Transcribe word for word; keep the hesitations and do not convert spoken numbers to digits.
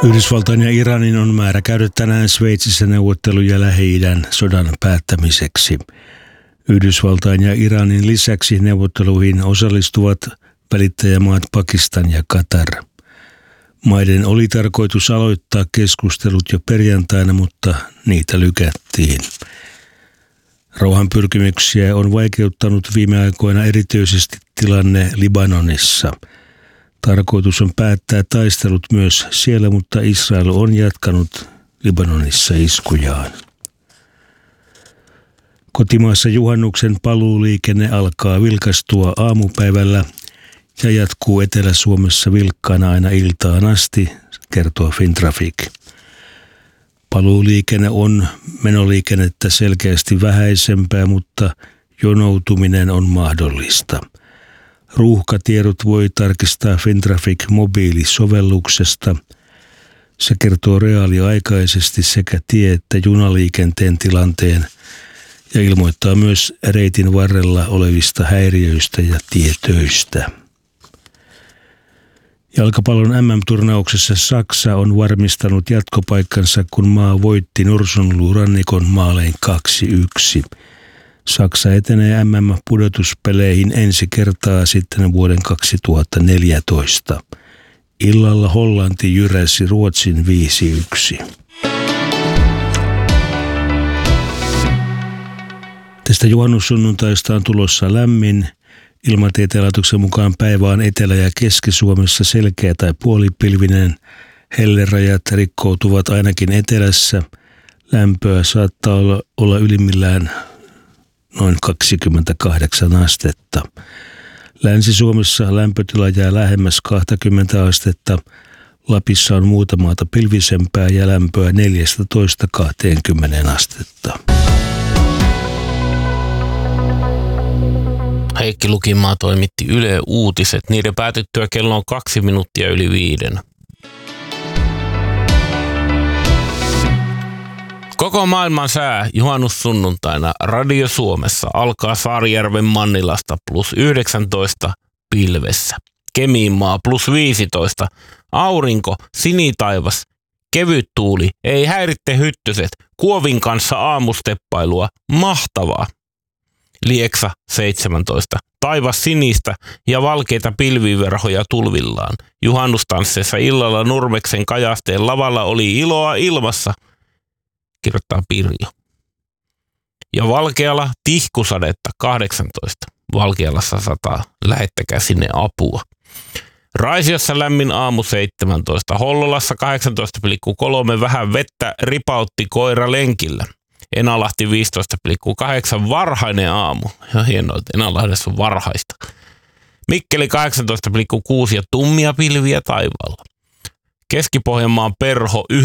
Yhdysvaltain ja Iranin on määrä käydä tänään Sveitsissä neuvotteluja Lähi-idän sodan päättämiseksi. Yhdysvaltain ja Iranin lisäksi neuvotteluihin osallistuvat välittäjämaat Pakistan ja Katar. Maiden oli tarkoitus aloittaa keskustelut jo perjantaina, mutta niitä lykättiin. Rauhanpyrkimyksiä on vaikeuttanut viime aikoina erityisesti tilanne Libanonissa. Tarkoitus on päättää taistelut myös siellä, mutta Israel on jatkanut Libanonissa iskujaan. Kotimaassa juhannuksen paluuliikenne alkaa vilkastua aamupäivällä ja jatkuu Etelä-Suomessa vilkkaana aina iltaan asti, kertoo Fintraffic. Paluuliikenne on menoliikennettä selkeästi vähäisempää, mutta jonoutuminen on mahdollista. Ruuhkatiedot voi tarkistaa Fintraffic mobiilisovelluksesta. Se kertoo reaaliaikaisesti sekä tie- että junaliikenteen tilanteen ja ilmoittaa myös reitin varrella olevista häiriöistä ja tietöistä. Jalkapallon M M-turnauksessa Saksa on varmistanut jatkopaikkansa, kun maa voitti Norsunluurannikon maalein kaksi yksi. Saksa etenee M M-pudotuspeleihin ensi kertaa sitten vuoden kaksituhattaneljätoista. Illalla Hollanti jyräsi Ruotsin viisi yksi. Tästä juhannussunnuntaista on tulossa lämmin. Ilmatieteen laitoksen mukaan päivä on Etelä- ja Keski-Suomessa selkeä tai puolipilvinen. Hellerajat rikkoutuvat ainakin etelässä. Lämpöä saattaa olla, olla ylimmillään noin kaksikymmentäkahdeksan astetta. Länsi-Suomessa lämpötila jää lähemmäs kaksikymmentä astetta. Lapissa on muuta maata pilvisempää ja lämpöä neljätoista kaksikymmentä astetta. Heikki Lukimaa toimitti Yle Uutiset. Niiden päätyttyä kello on kaksi minuuttia yli viiden. Koko maailman sää juhannussunnuntaina Radio Suomessa alkaa Saarijärven Mannilasta plus yhdeksäntoista pilvessä. Kemiinmaa plus viisitoista. Aurinko, sinitaivas, kevyt tuuli, ei häiritte hyttyset, Kuovin kanssa aamusteppailua, mahtavaa. Lieksa seitsemäntoista. Taivas sinistä ja valkeita pilviverhoja tulvillaan. Juhannustansseissa illalla Nurmeksen Kajasteen lavalla oli iloa ilmassa, kirjoittaa Pirjo. Ja Valkeala tihkusadetta kahdeksantoista. Valkealassa sataa, lähettäkää sinne apua. Raisiossa lämmin aamu seitsemäntoista. Hollolassa kahdeksantoista pilkku kolme. Vähän vettä ripautti koira lenkillä. Enalahti viisitoista pilkku kahdeksan. Varhainen aamu. Ja hienoa, että Enalahdessa on varhaista. Mikkeli kahdeksantoista pilkku kuusi ja tummia pilviä taivaalla. Keski-Pohjanmaan Perho